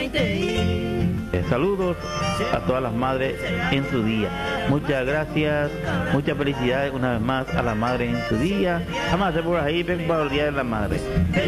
Saludos a todas las madres en su día. Muchas gracias, muchas felicidades una vez más a la madre en su día. Vamos a hacer por ahí, ven para el Día de la Madre.